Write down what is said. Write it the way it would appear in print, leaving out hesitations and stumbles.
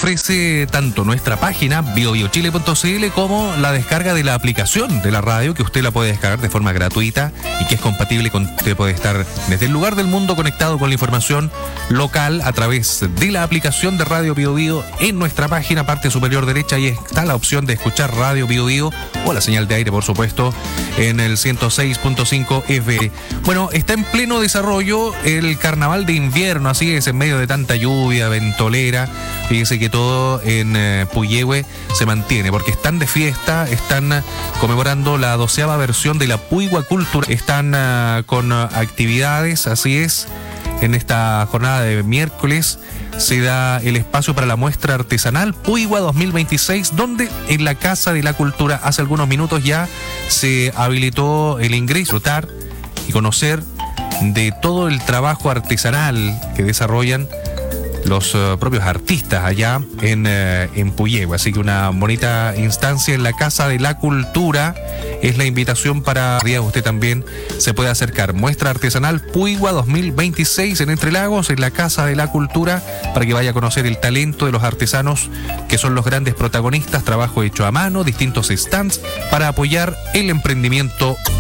ofrece tanto nuestra página biobiochile.cl como la descarga de la aplicación de la radio, que usted la puede descargar de forma gratuita y que es compatible con, usted puede estar desde el lugar del mundo conectado con la información local a través de la aplicación de Radio Bio Bio. En nuestra página, parte superior derecha, ahí está la opción de escuchar Radio Bio Bio o la señal de aire, por supuesto, en el 106.5 FM. Bueno, está en pleno desarrollo el carnaval de invierno, así es, en medio de tanta lluvia, ventolera. Fíjese que todo en Puyehue se mantiene, porque están de fiesta, están conmemorando la 12ª versión de la Puigua Cultura, están con actividades, así es. En esta jornada de miércoles se da el espacio para la muestra artesanal Puigua 2026, donde en la Casa de la Cultura hace algunos minutos ya se habilitó el ingreso, disfrutar y conocer de todo el trabajo artesanal que desarrollan los propios artistas allá en Puyehue. Así que una bonita instancia en la Casa de la Cultura es la invitación para que usted también se pueda acercar. Muestra artesanal Puigua 2026 en Entre Lagos, en la Casa de la Cultura, para que vaya a conocer el talento de los artesanos que son los grandes protagonistas, trabajo hecho a mano, distintos stands para apoyar el emprendimiento